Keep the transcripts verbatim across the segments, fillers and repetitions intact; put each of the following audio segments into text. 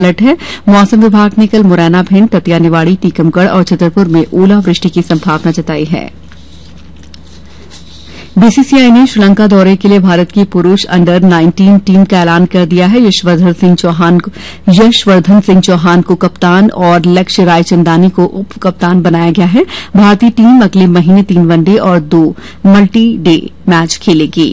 Alert है। मौसम विभाग ने कल मुरैना, भिंड, दतिया, निवाड़ी, टीकमगढ़ और छतरपुर में ओलावृष्टि की संभावना जताई है। बीसीसीआई ने श्रीलंका दौरे के लिए भारत की पुरुष अंडर नाइनटीन टीम का ऐलान कर दिया है। यशवर्धन सिंह चौहान यशवर्धन सिंह चौहान को कप्तान और लक्ष्य रायचंदानी को उप कप्तान बनाया गया है। भारतीय टीम अगले महीने तीन वनडे और दो मल्टी डे मैच खेलेगी।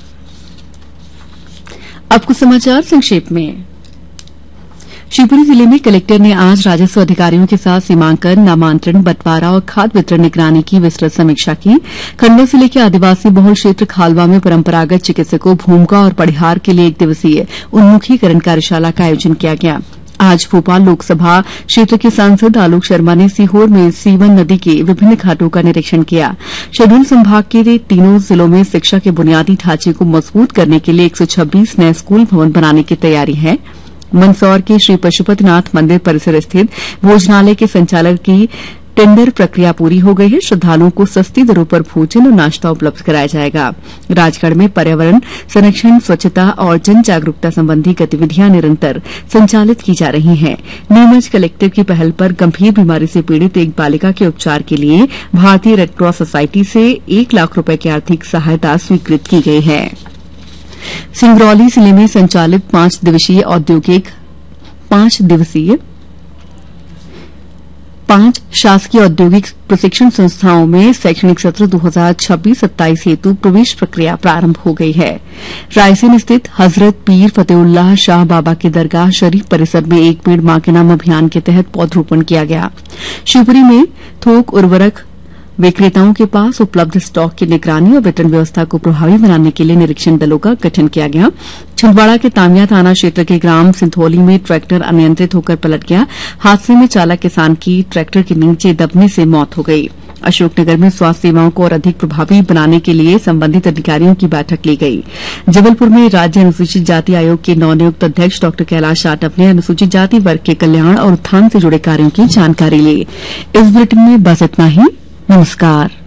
अब कुछ समाचार संक्षेप में। शिवपुरी जिले में कलेक्टर ने आज राजस्व अधिकारियों के साथ सीमांकन, नामांतरण, बंटवारा और खाद वितरण निगरानी की विस्तृत समीक्षा की। खंडवा जिले के आदिवासी बहुल क्षेत्र खालवा में परंपरागत चिकित्सकों, भूमिका और परिहार के लिए एक दिवसीय उन्मुखीकरण कार्यशाला का आयोजन किया गया। आज भोपाल लोकसभा क्षेत्र के सांसद आलोक शर्मा ने सीहोर में सीवन नदी के विभिन्न घाटों का निरीक्षण किया। शहडोल संभाग के तीनों जिलों में शिक्षा के बुनियादी ढांचे को मजबूत करने के लिए एक सौ छब्बीस नए स्कूल भवन बनाने की तैयारी है। मंदसौर के श्री पशुपतिनाथ मंदिर परिसर स्थित भोजनालय के संचालक की टेंडर प्रक्रिया पूरी हो गई है। श्रद्धालुओं को सस्ती दरों पर भोजन और नाश्ता उपलब्ध कराया जाएगा। राजगढ़ में पर्यावरण संरक्षण, स्वच्छता और जन जागरूकता संबंधी गतिविधियां निरंतर संचालित की जा रही हैं। नीमच कलेक्टर की पहल पर गंभीर बीमारी से पीड़ित एक बालिका के उपचार के लिए भारतीय रेडक्रॉस सोसाइटी से एक लाख रूपये की आर्थिक सहायता स्वीकृत की गई है। सिंगरौली जिले में संचालित पांच दिवसीय औद्योगिक पांच दिवसीय पांच शासकीय औद्योगिक प्रशिक्षण संस्थाओं में शैक्षणिक सत्र दो हज़ार छब्बीस सत्ताईस हेतु प्रवेश प्रक्रिया प्रारंभ हो गई है। रायसेन स्थित हजरत पीर फतेहुल्लाह शाह बाबा की दरगाह शरीफ परिसर में एक पेड़ मां के नाम अभियान के तहत पौधरोपण किया गया। शिवपुरी में थोक उर्वरक विक्रेताओं के पास उपलब्ध स्टॉक की निगरानी और वितरण व्यवस्था को प्रभावी बनाने के लिए निरीक्षण दलों का गठन किया गया। छिंदवाड़ा के तामिया थाना क्षेत्र के ग्राम सिंथौली में ट्रैक्टर अनियंत्रित होकर पलट गया। हादसे में चालक किसान की ट्रैक्टर के नीचे दबने से मौत हो गई। अशोकनगर में स्वास्थ्य सेवाओं को और अधिक प्रभावी बनाने के लिए संबंधित अधिकारियों की बैठक ली गई। जबलपुर में राज्य अनुसूचित जाति आयोग के नवनियुक्त अध्यक्ष डॉ कैलाश जाटव ने अनुसूचित जाति वर्ग के कल्याण और उत्थान से जुड़े कार्यों की जानकारी ली। इस बुलेटिन में बस इतना ही। नमस्कार।